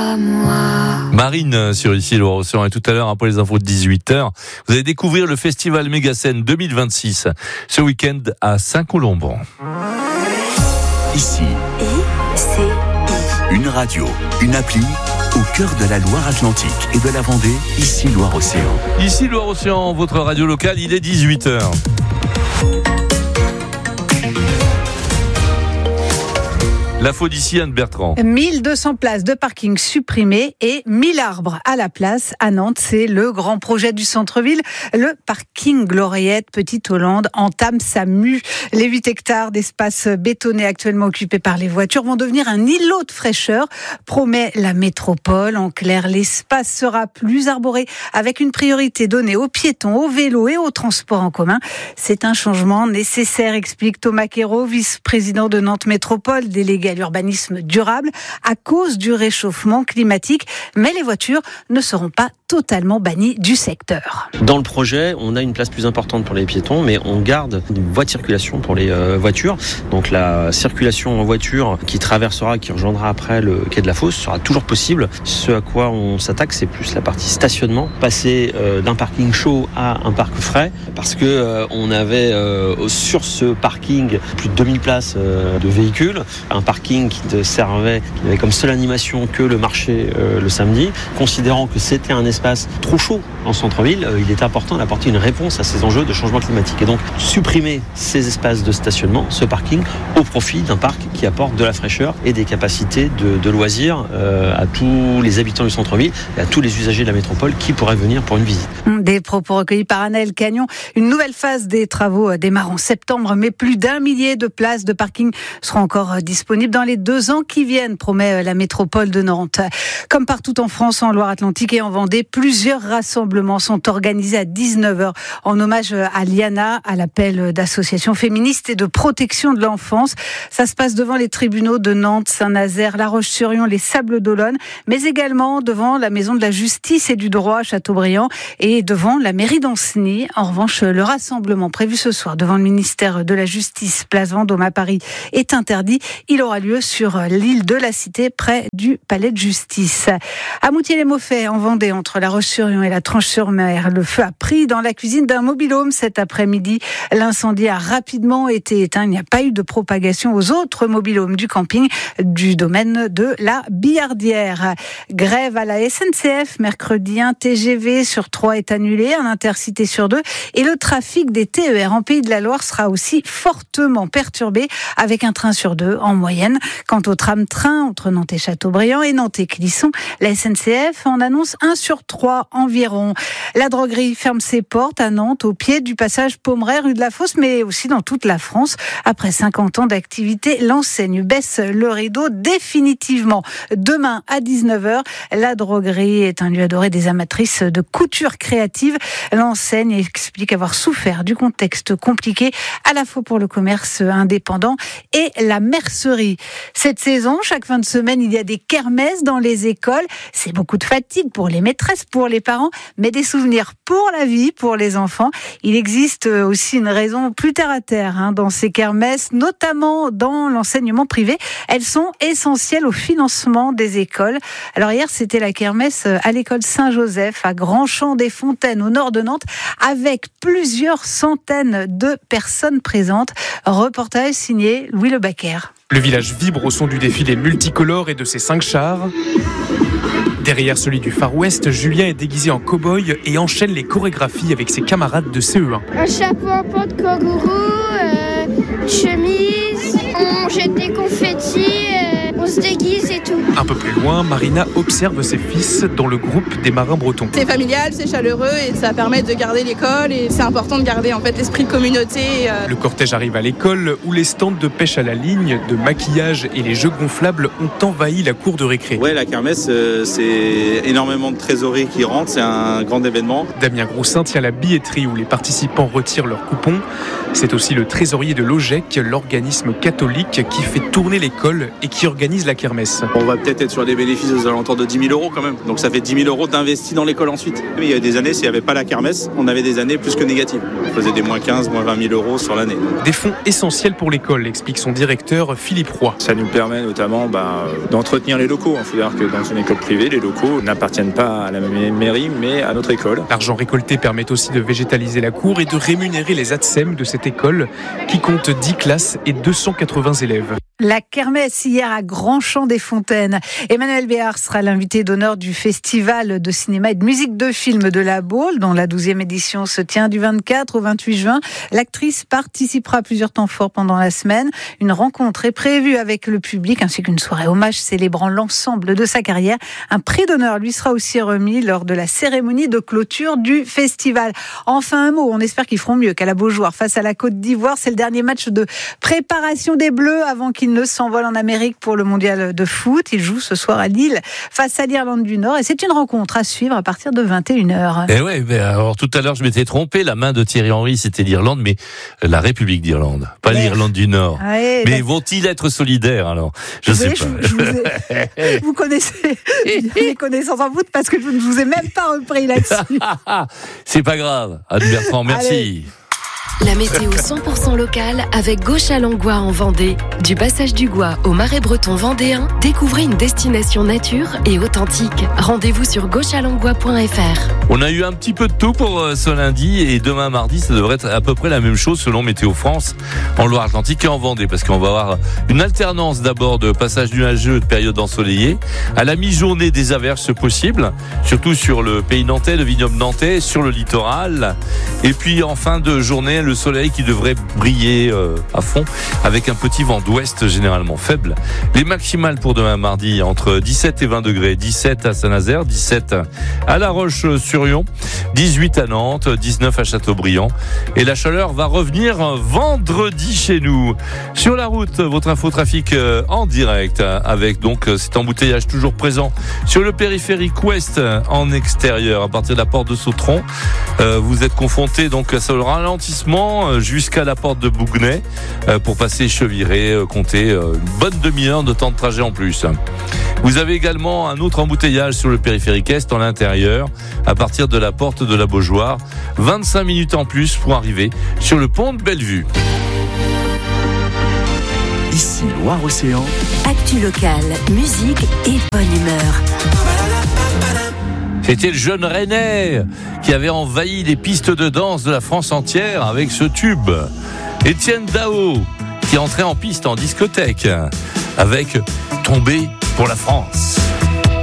à moi. Marine sur Ici Loire-Océan, et tout à l'heure après les infos de 18h, vous allez découvrir le festival Mégascène 2026 ce week-end à Saint-Colomban. Ici, une radio, une appli au cœur de la Loire-Atlantique et de la Vendée. Ici Loire-Océan. Ici Loire-Océan, votre radio locale, il est 18h. L'info d'ici, Anne Bertrand. 1200 places de parking supprimées et 1000 arbres à la place à Nantes. C'est le grand projet du centre-ville. Le parking Gloriette Petite Hollande entame sa mue. Les 8 hectares d'espace bétonné actuellement occupés par les voitures vont devenir un îlot de fraîcheur, promet la métropole. En clair, l'espace sera plus arboré avec une priorité donnée aux piétons, aux vélos et aux transports en commun. C'est un changement nécessaire, explique Thomas Quérault, vice-président de Nantes Métropole, délégué à l'urbanisme durable, à cause du réchauffement climatique. Mais les voitures ne seront pas totalement bannies du secteur. Dans le projet, on a une place plus importante pour les piétons, mais on garde une voie de circulation pour les voitures. Donc la circulation en voiture qui traversera, qui rejoindra après le quai de la Fosse sera toujours possible. Ce à quoi on s'attaque, c'est plus la partie stationnement. Passer d'un parking chaud à un parc frais, parce que on avait sur ce parking plus de 2000 places de véhicules, un parking qui servait, qui avait comme seule animation que le marché le samedi. Considérant que c'était un espace trop chaud en centre-ville, il est important d'apporter une réponse à ces enjeux de changement climatique. Et donc supprimer ces espaces de stationnement, ce parking, au profit d'un parc qui apporte de la fraîcheur et des capacités de loisirs à tous les habitants du centre-ville et à tous les usagers de la métropole qui pourraient venir pour une visite. Des propos recueillis par Anaël Cagnon. Une nouvelle phase des travaux démarre en septembre, mais plus d'1 millier de places de parking seront encore disponibles dans les 2 ans qui viennent, promet la métropole de Nantes. Comme partout en France, en Loire-Atlantique et en Vendée, plusieurs rassemblements sont organisés à 19h en hommage à Liana, à l'appel d'associations féministes et de protection de l'enfance. Ça se passe devant les tribunaux de Nantes, Saint-Nazaire, La Roche-sur-Yon, les Sables-d'Olonne, mais également devant la Maison de la Justice et du Droit à Châteaubriand et devant la mairie d'Ancenis. En revanche, le rassemblement prévu ce soir devant le ministère de la Justice, place Vendôme à Paris, est interdit. Il aura lieu sur l'île de la Cité, près du palais de justice. À Moutier-les-Maufaits, en Vendée, entre La Roche-sur-Yon et la Tranche-sur-Mer, le feu a pris dans la cuisine d'un mobil-home cet après-midi. L'incendie a rapidement été éteint. Il n'y a pas eu de propagation aux autres mobil-homes du camping du domaine de la Billardière. Grève à la SNCF. Mercredi, un TGV sur 3 est annulé, un Intercité sur 2. Et le trafic des TER en Pays de la Loire sera aussi fortement perturbé, avec un train sur 2 en moyenne. Quant au tram-train entre Nantes et Châteaubriand et Nantes et Clisson, la SNCF en annonce 1 sur 3 environ. La droguerie ferme ses portes à Nantes, au pied du passage Pommeraye, rue de la Fosse, mais aussi dans toute la France. Après 50 ans d'activité, l'enseigne baisse le rideau définitivement. Demain à 19h, la droguerie est un lieu adoré des amatrices de couture créative. L'enseigne explique avoir souffert du contexte compliqué, à la fois pour le commerce indépendant et la mercerie. Cette saison, chaque fin de semaine, il y a des kermesses dans les écoles. C'est beaucoup de fatigue pour les maîtresses, pour les parents, mais des souvenirs pour la vie, pour les enfants. Il existe aussi une raison plus terre à terre dans ces kermesses, notamment dans l'enseignement privé. Elles sont essentielles au financement des écoles. Alors hier, c'était la kermesse à l'école Saint-Joseph, à Grand-Champ-des-Fontaines, au nord de Nantes, avec plusieurs centaines de personnes présentes. Reportage signé Louis Le Baquer. Le village vibre au son du défilé multicolore et de ses 5 chars. Derrière celui du Far West, Julien est déguisé en cow-boy et enchaîne les chorégraphies avec ses camarades de CE1. Un chapeau en peau de kangourou, chemise, on jette des confettis, on se déguise et tout. Un peu plus loin, Marina observe ses fils dans le groupe des marins bretons. C'est familial, c'est chaleureux et ça permet de garder l'école et c'est important de garder en fait l'esprit de communauté. Le cortège arrive à l'école où les stands de pêche à la ligne, de maquillage et les jeux gonflables ont envahi la cour de récré. Ouais, la kermesse, c'est énormément de trésorerie qui rentre, c'est un grand événement. Damien Groussin tient la billetterie où les participants retirent leurs coupons. C'est aussi le trésorier de l'OGEC, l'organisme catholique qui fait tourner l'école et qui organise la kermesse. On va peut-être peut-être être sur des bénéfices aux alentours de 10 000 euros quand même. Donc ça fait 10 000 euros d'investis dans l'école ensuite. Mais il y a des années, s'il n'y avait pas la kermesse, on avait des années plus que négatives. On faisait des moins 15, moins 20 000 euros sur l'année. Des fonds essentiels pour l'école, explique son directeur Philippe Roy. Ça nous permet notamment d'entretenir les locaux. Il faut dire que dans une école privée, les locaux n'appartiennent pas à la mairie, mais à notre école. L'argent récolté permet aussi de végétaliser la cour et de rémunérer les ATSEM de cette école qui compte 10 classes et 280 élèves. La kermesse hier à Grand-Champ-des-Fontaines. Emmanuel Béard sera l'invité d'honneur du festival de cinéma et de musique de film de la Baule, dont la 12e édition se tient du 24 au 28 juin. L'actrice participera à plusieurs temps forts pendant la semaine. Une rencontre est prévue avec le public ainsi qu'une soirée hommage célébrant l'ensemble de sa carrière. Un prix d'honneur lui sera aussi remis lors de la cérémonie de clôture du festival. Enfin un mot, on espère qu'ils feront mieux qu'à la Beaujoire face à la Côte d'Ivoire. C'est le dernier match de préparation des Bleus avant qu'ils ne s'envolent en Amérique pour le mondial de foot. Ils jouent ce soir à Lille face à l'Irlande du Nord et c'est une rencontre à suivre à partir de 21h. Et ouais, alors tout à l'heure je m'étais trompé, la main de Thierry Henry c'était l'Irlande, mais la République d'Irlande, pas l'Irlande du Nord. Ouais, mais vont-ils être solidaires alors? Je sais pas. Vous connaissez les connaissances en foot parce que je ne vous ai même pas repris là-dessus. C'est pas grave. Anne Bertrand, merci. Allez. La météo 100% locale avec Gauche-à-Langlois en Vendée. Du passage du Gois au Marais breton vendéen, découvrez une destination nature et authentique. Rendez-vous sur gauchealanglois.fr. On a eu un petit peu de tout pour ce lundi et demain mardi, ça devrait être à peu près la même chose selon Météo France en Loire-Atlantique et en Vendée parce qu'on va avoir une alternance d'abord de passage nuageux de période ensoleillée. À la mi-journée, des averses possibles, surtout sur le pays nantais, le vignoble nantais, sur le littoral. Et puis en fin de journée, le soleil qui devrait briller à fond avec un petit vent d'ouest généralement faible. Les maximales pour demain mardi entre 17 et 20 degrés. 17 à Saint-Nazaire, 17 à La Roche-sur-Yon, 18 à Nantes, 19 à Châteaubriand. Et la chaleur va revenir vendredi chez nous. Sur la route, votre infotrafic en direct avec donc cet embouteillage toujours présent sur le périphérique ouest en extérieur à partir de la porte de Sautron. Vous êtes confronté donc à ce ralentissement jusqu'à la porte de Bougnay pour passer Cheviré, compter une bonne demi-heure de temps de trajet en plus. Vous avez également un autre embouteillage sur le périphérique est en l'intérieur à partir de la porte de la Beaujoire. 25 minutes en plus pour arriver sur le pont de Bellevue. Ici Loire-Océan. Actu locale, musique et bonne humeur. C'était le jeune Rennais qui avait envahi les pistes de danse de la France entière avec ce tube. Étienne Dao qui entrait en piste en discothèque avec Tombé pour la France.